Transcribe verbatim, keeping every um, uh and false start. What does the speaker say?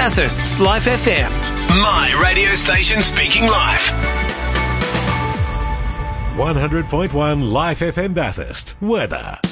Bathurst's Life F M. My radio station speaking live. one hundred point one Life F M Bathurst. Weather.